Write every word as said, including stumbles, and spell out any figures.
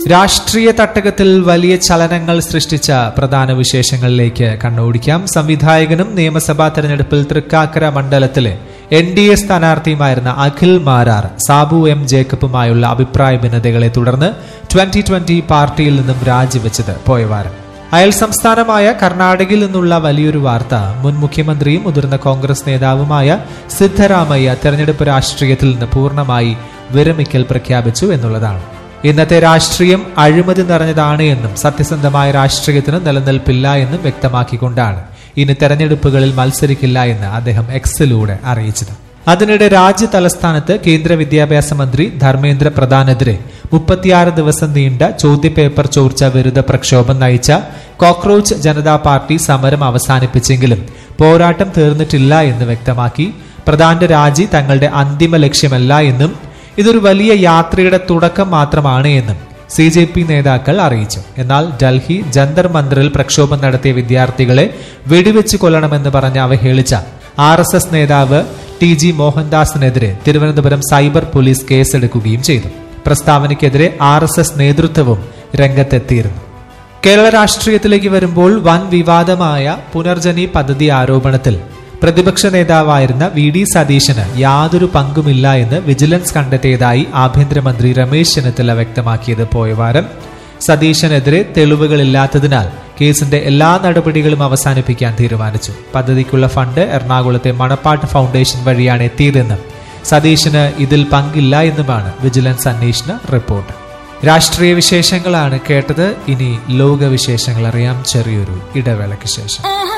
രാഷ്ട്രീയ തട്ടകത്തിൽ വലിയ ചലനങ്ങൾ സൃഷ്ടിച്ച പ്രധാന വിശേഷങ്ങളിലേക്ക് കണ്ണോടിക്കാം. സംവിധായകനും നിയമസഭാ തെരഞ്ഞെടുപ്പിൽ തൃക്കാക്കര മണ്ഡലത്തിലെ N D A സ്ഥാനാർത്ഥിയുമായിരുന്ന Akhil Marar Sabu M ജേക്കബുമായുള്ള അഭിപ്രായ ഭിന്നതകളെ തുടർന്ന് ട്വന്റി ട്വന്റി പാർട്ടിയിൽ നിന്നും രാജിവെച്ചത് പോയവാരം. അയൽ സംസ്ഥാനമായ കർണാടകയിൽ നിന്നുള്ള വലിയൊരു വാർത്ത മുൻ മുഖ്യമന്ത്രിയും മുതിർന്ന കോൺഗ്രസ് നേതാവുമായ സിദ്ധരാമയ്യ തെരഞ്ഞെടുപ്പ് രാഷ്ട്രീയത്തിൽ നിന്ന് പൂർണ്ണമായി വിരമിക്കൽ പ്രഖ്യാപിച്ചു എന്നുള്ളതാണ്. ഇന്നത്തെ രാഷ്ട്രീയം അഴിമതി നിറഞ്ഞതാണ് എന്നും സത്യസന്ധമായ രാഷ്ട്രീയത്തിന് നിലനിൽപ്പില്ല എന്നും വ്യക്തമാക്കിക്കൊണ്ടാണ് ഇനി തെരഞ്ഞെടുപ്പുകളിൽ മത്സരിക്കില്ല എന്ന് അദ്ദേഹം എക്സിലൂടെ അറിയിച്ചത്. അതിനിടെ രാജ്യ തലസ്ഥാനത്ത് കേന്ദ്ര വിദ്യാഭ്യാസ മന്ത്രി ധർമ്മേന്ദ്ര പ്രധാനെതിരെ മുപ്പത്തിയാറ് ദിവസം നീണ്ട ചോദ്യപേപ്പർ ചോർച്ച വിരുദ്ധ പ്രക്ഷോഭം നയിച്ച കോക്രോച്ച് ജനതാ പാർട്ടി സമരം അവസാനിപ്പിച്ചെങ്കിലും പോരാട്ടം തീർന്നിട്ടില്ല എന്ന് വ്യക്തമാക്കി. പ്രധാന്റെ രാജി തങ്ങളുടെ അന്തിമ ലക്ഷ്യമല്ല എന്നും ഇതൊരു വലിയ യാത്രയുടെ തുടക്കം മാത്രമാണ് എന്നും സി ജെ പി നേതാക്കൾ അറിയിച്ചു. എന്നാൽ ഡൽഹി ജന്തർ മന്ദിറിൽ പ്രക്ഷോഭം നടത്തിയ വിദ്യാർത്ഥികളെ വെടിവെച്ച് കൊല്ലണമെന്ന് പറഞ്ഞ് അവഹേളിച്ച ആർ എസ് എസ് നേതാവ് T G മോഹൻദാസിനെതിരെ Thiruvananthapuram cyber police കേസെടുക്കുകയും ചെയ്തു. പ്രസ്താവനയ്ക്കെതിരെ ആർ എസ് എസ് നേതൃത്വവും രംഗത്തെത്തിയിരുന്നു. കേരള രാഷ്ട്രീയത്തിലേക്ക് വരുമ്പോൾ വൻ വിവാദമായ പുനർജനി പദ്ധതി ആരോപണത്തിൽ പ്രതിപക്ഷ നേതാവായിരുന്ന വി ഡി സതീശന് യാതൊരു പങ്കുമില്ല എന്ന് വിജിലൻസ് കണ്ടെത്തിയതായി ആഭ്യന്തരമന്ത്രി രമേശ് ചെന്നിത്തല വ്യക്തമാക്കിയത് പോയവാരം. സതീശനെതിരെ തെളിവുകളില്ലാത്തതിനാൽ കേസിന്റെ എല്ലാ നടപടികളും അവസാനിപ്പിക്കാൻ തീരുമാനിച്ചു. പദ്ധതിക്കുള്ള ഫണ്ട് എറണാകുളത്തെ മണപ്പാട്ട് ഫൗണ്ടേഷൻ വഴിയാണ് എത്തിയതെന്നും സതീശന് ഇതിൽ പങ്കില്ല എന്നുമാണ് വിജിലൻസ് അന്വേഷണ റിപ്പോർട്ട്. രാഷ്ട്രീയ വിശേഷങ്ങളാണ് കേട്ടത്. ഇനി ലോക വിശേഷങ്ങൾ അറിയാം ചെറിയൊരു ഇടവേളയ്ക്ക് ശേഷം.